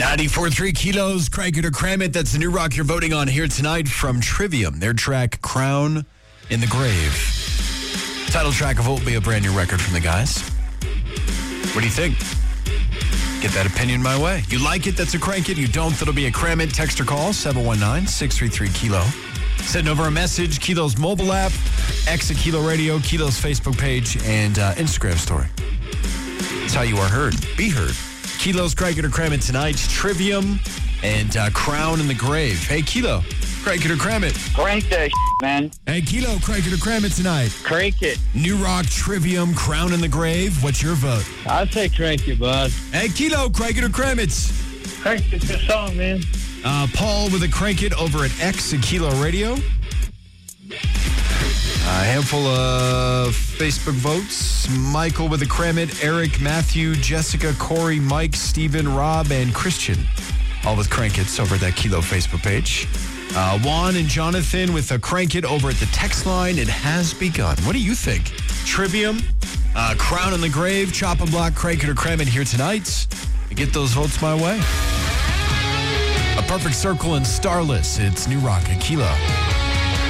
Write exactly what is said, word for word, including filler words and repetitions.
ninety-four point three Kilos, Crank It or Cram It. That's the new rock you're voting on here tonight from Trivium. Their track, Crown in the Grave. Title track of what will be a brand new record from the guys. What do you think? Get that opinion my way. You like it, that's a Crank It. You don't, that'll be a Cram It. Text or call, seven one nine, six three three, Kilo. Send over a message, Kilo's mobile app, X at Kilo Radio, Kilo's Facebook page, and uh, Instagram story. That's how you are heard. Be heard. Kilo's Crank It or Cram It tonight. Trivium and uh, Crown in the Grave. Hey, Kilo, Crank It or Cram It. Crank that shit, man. Hey, Kilo, Crank It or Cram It tonight. Crank it. New Rock, Trivium, Crown in the Grave. What's your vote? I'd say crank it, bud. Hey, Kilo, Crank It or Cram It. Crank it's a song, man. Uh, Paul with a Crank It over at X at Kilo Radio. A handful of Facebook votes. Michael with a Cram It, Eric, Matthew, Jessica, Corey, Mike, Steven, Rob, and Christian. All with Crank It's over at that Kilo Facebook page. Uh, Juan and Jonathan with a Crank It over at the text line. It has begun. What do you think? Trivium, uh, Crown in the Grave, Chop and Block, Crank It or Cram It here tonight. Get those votes my way. A Perfect Circle and Starless. It's New Rock at Kilo.